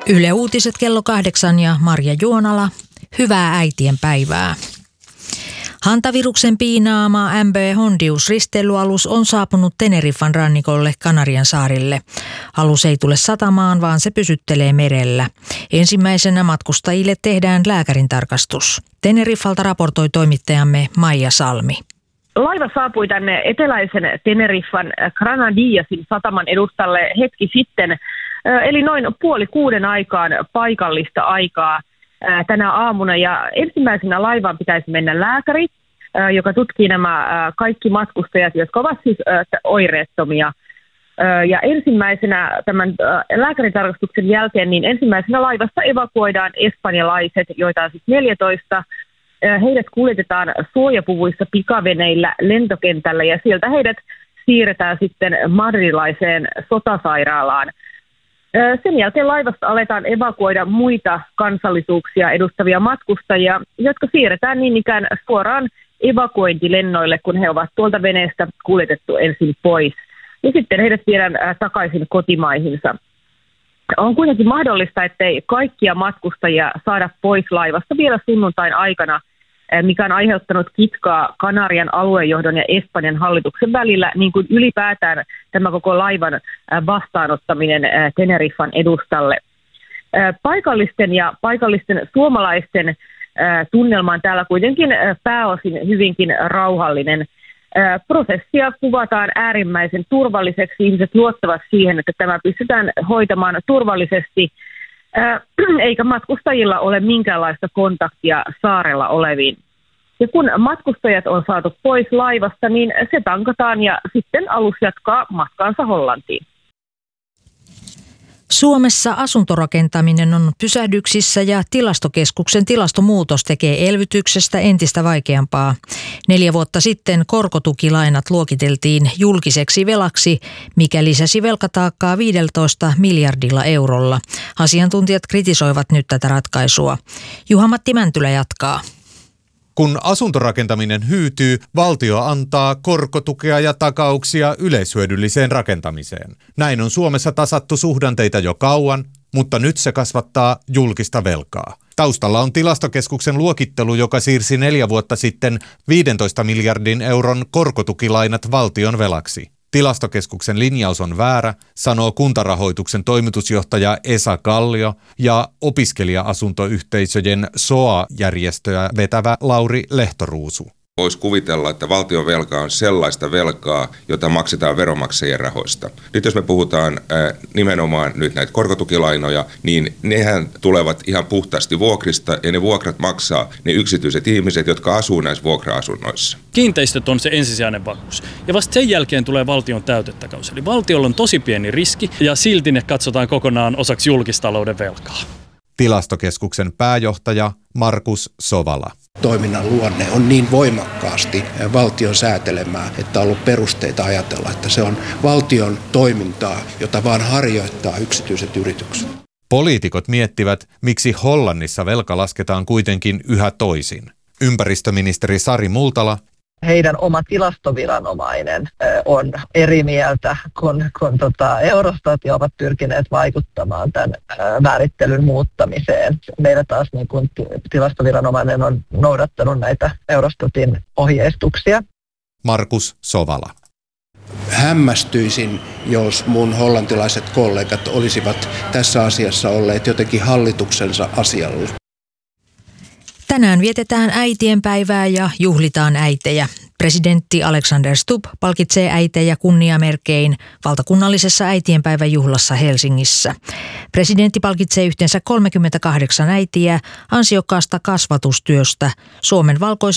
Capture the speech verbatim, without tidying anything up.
Yle Uutiset kello kahdeksan ja Marja Juonala. Hyvää äitien päivää. Hantaviruksen piinaama M V Hondius risteilyalus on saapunut Teneriffan rannikolle Kanarian saarille. Alus ei tule satamaan, vaan se pysyttelee merellä. Ensimmäisenä matkustajille tehdään lääkärin tarkastus. Teneriffalta raportoi toimittajamme Maija Salmi. Laiva saapui tänne eteläisen Teneriffan Granadillasin sataman edustalle hetki sitten, eli noin puoli kuuden aikaan paikallista aikaa tänä aamuna. Ja ensimmäisenä laivaan pitäisi mennä lääkäri, joka tutkii nämä kaikki matkustajat, jotka ovat siis oireettomia. Ja ensimmäisenä tämän lääkäritarkastuksen jälkeen, niin ensimmäisenä laivasta evakuoidaan espanjalaiset, joita on siis neljätoista. Heidät kuljetetaan suojapuvuissa pikaveneillä lentokentällä ja sieltä heidät siirretään sitten madrilaiseen sotasairaalaan. Sen jälkeen laivasta aletaan evakuoida muita kansallisuuksia edustavia matkustajia, jotka siirretään niin ikään suoraan evakuointilennoille, kun he ovat tuolta veneestä kuljetettu ensin pois. Ja sitten heidät viedään takaisin kotimaihinsa. On kuitenkin mahdollista, ettei kaikkia matkustajia saada pois laivasta vielä sunnuntain aikana, mikä on aiheuttanut kitkaa Kanarian aluejohdon ja Espanjan hallituksen välillä, niin kuin ylipäätään tämä koko laivan vastaanottaminen Teneriffan edustalle. Paikallisten ja paikallisten suomalaisten tunnelma on täällä kuitenkin pääosin hyvinkin rauhallinen. Prosessia kuvataan äärimmäisen turvalliseksi. Ihmiset luottavat siihen, että tämä pystytään hoitamaan turvallisesti, eikä matkustajilla ole minkäänlaista kontaktia saarella oleviin. Ja kun matkustajat on saatu pois laivasta, niin se tankataan ja sitten alus jatkaa matkaansa Hollantiin. Suomessa asuntorakentaminen on pysähdyksissä ja Tilastokeskuksen tilastomuutos tekee elvytyksestä entistä vaikeampaa. Neljä vuotta sitten korkotukilainat luokiteltiin julkiseksi velaksi, mikä lisäsi velkataakkaa viisitoista miljardilla eurolla. Asiantuntijat kritisoivat nyt tätä ratkaisua. Juha-Matti Mäntylä jatkaa. Kun asuntorakentaminen hyytyy, valtio antaa korkotukea ja takauksia yleishyödylliseen rakentamiseen. Näin on Suomessa tasattu suhdanteita jo kauan, mutta nyt se kasvattaa julkista velkaa. Taustalla on Tilastokeskuksen luokittelu, joka siirsi neljä vuotta sitten viisitoista miljardin euron korkotukilainat valtion velaksi. Tilastokeskuksen linjaus on väärä, sanoo Kuntarahoituksen toimitusjohtaja Esa Kallio ja opiskelija-asuntoyhteisöjen S O A-järjestöä vetävä Lauri Lehtoruusu. Voisi kuvitella, että valtion velka on sellaista velkaa, jota maksetaan veronmaksajien rahoista. Nyt jos me puhutaan äh, nimenomaan nyt näitä korkotukilainoja, niin nehän tulevat ihan puhtaasti vuokrista ja ne vuokrat maksaa ne yksityiset ihmiset, jotka asuu näissä vuokra-asunnoissa. Kiinteistöt on se ensisijainen vakuus ja vasta sen jälkeen tulee valtion täytettäkaus. Eli valtiolla on tosi pieni riski ja silti ne katsotaan kokonaan osaksi julkistalouden velkaa. Tilastokeskuksen pääjohtaja Markus Sovala. Toiminnan luonne on niin voimakkaasti valtion säätelemää, että on ollut perusteita ajatella, että se on valtion toimintaa, jota vaan harjoittaa yksityiset yritykset. Poliitikot miettivät, miksi Hollannissa velka lasketaan kuitenkin yhä toisin. Ympäristöministeri Sari Multala. Heidän oma tilastoviranomainen on eri mieltä kuin, kuin tota Eurostat ja ovat pyrkineet vaikuttamaan tämän määrittelyn muuttamiseen. Meillä taas niin kuin tilastoviranomainen on noudattanut näitä Eurostatin ohjeistuksia. Markus Sovala. Hämmästyisin, jos mun hollantilaiset kollegat olisivat tässä asiassa olleet jotenkin hallituksensa asialla. Tänään vietetään äitienpäivää ja juhlitaan äitejä. Presidentti Alexander Stubb palkitsee äitejä kunniamerkein valtakunnallisessa äitienpäiväjuhlassa Helsingissä. Presidentti palkitsee yhteensä kolmekymmentäkahdeksan äitiä ansiokkaasta kasvatustyöstä Suomen valkoisen